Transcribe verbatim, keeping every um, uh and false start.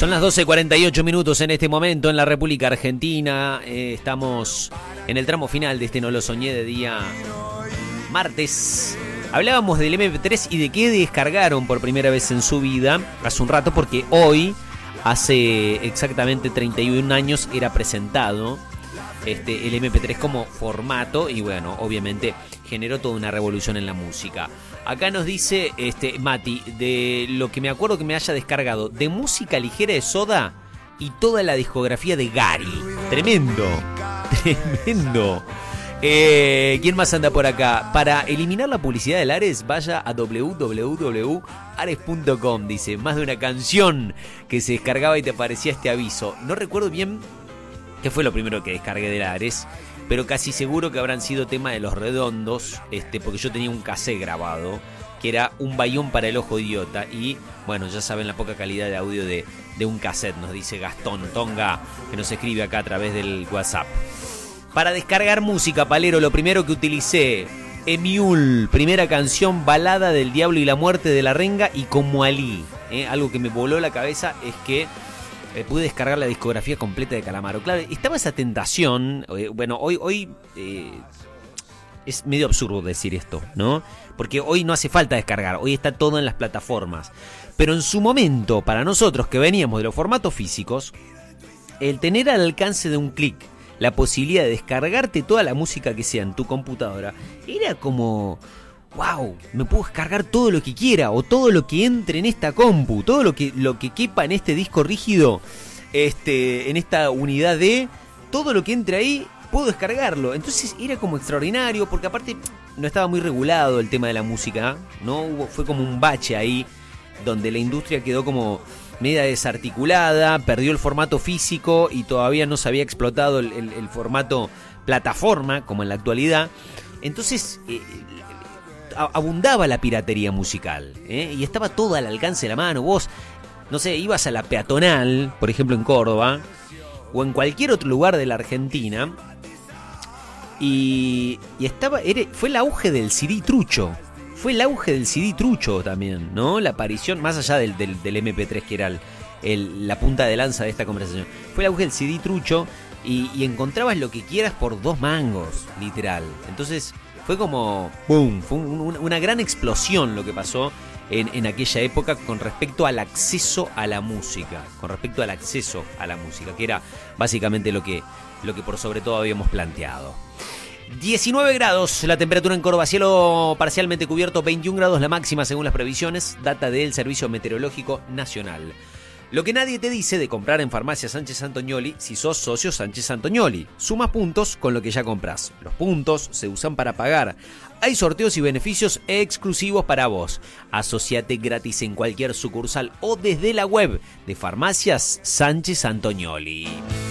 Son las doce cuarenta y ocho minutos en este momento en la República Argentina. Eh, estamos en el tramo final de este No Lo Soñé de día martes. Hablábamos del eme pe tres y de qué descargaron por primera vez en su vida hace un rato, porque hoy, hace exactamente treinta y un años, era presentado este, el eme pe tres como formato y bueno, obviamente generó toda una revolución en la música. Acá nos dice este Mati, de lo que me acuerdo que me haya descargado de música ligera de Soda y toda la discografía de Gary. Tremendo, tremendo. Eh, ¿Quién más anda por acá? Para eliminar la publicidad del Ares, vaya a doble u doble u doble u punto ares punto com. Dice, más de una canción que se descargaba y te aparecía este aviso. No recuerdo bien qué fue lo primero que descargué del Ares, pero casi seguro que habrán sido tema de Los Redondos, este, porque yo tenía un cassette grabado, que era Un Bayón para el Ojo Idiota, y bueno, ya saben la poca calidad de audio de, de un cassette, nos dice Gastón Tonga, que nos escribe acá a través del WhatsApp. Para descargar música, Palero, lo primero que utilicé, Emiul, primera canción, Balada del Diablo y la Muerte de la Renga y Como Alí. ¿eh? Algo que me voló la cabeza es que Eh, pude descargar la discografía completa de Calamaro. Claro, estaba esa tentación. Eh, bueno, hoy, hoy eh, es medio absurdo decir esto, ¿no? Porque hoy no hace falta descargar, hoy está todo en las plataformas. Pero en su momento, para nosotros que veníamos de los formatos físicos, el tener al alcance de un clic la posibilidad de descargarte toda la música que sea en tu computadora, era como... wow, me puedo descargar todo lo que quiera o todo lo que entre en esta compu, todo lo que, lo que quepa en este disco rígido, este, en esta unidad D, todo lo que entre ahí puedo descargarlo. Entonces era como extraordinario, porque aparte no estaba muy regulado el tema de la música, ¿no? Hubo, fue como un bache ahí, donde la industria quedó como media desarticulada, perdió el formato físico y todavía no se había explotado el, el, el formato plataforma, como en la actualidad. Entonces... Eh, abundaba la piratería musical, ¿eh? Y estaba todo al alcance de la mano. Vos, no sé, ibas a la Peatonal, por ejemplo en Córdoba, o en cualquier otro lugar de la Argentina, y, y estaba, era, fue el auge del ce de trucho, fue el auge del ce de trucho también, ¿no? La aparición, más allá del, del, del eme pe tres, que era el, el, la punta de lanza de esta conversación, fue el auge del ce de trucho, y, y encontrabas lo que quieras por dos mangos, literal. Entonces... fue como, boom, fue un, una gran explosión lo que pasó en, en aquella época con respecto al acceso a la música, con respecto al acceso a la música, que era básicamente lo que, lo que por sobre todo habíamos planteado. diecinueve grados la temperatura en Córdoba, cielo parcialmente cubierto, veintiún grados la máxima según las previsiones, data del Servicio Meteorológico Nacional. Lo que nadie te dice de comprar en Farmacia Sánchez Antoñoli si sos socio Sánchez Antoñoli. Sumas puntos con lo que ya compras. Los puntos se usan para pagar. Hay sorteos y beneficios exclusivos para vos. Asociate gratis en cualquier sucursal o desde la web de Farmacias Sánchez Antoñoli.